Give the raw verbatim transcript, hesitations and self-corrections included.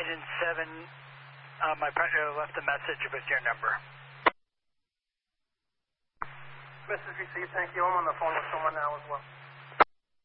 Engine seven, uh, my partner left a message with your number. Missus V C, thank you. I'm on the phone with someone now as well.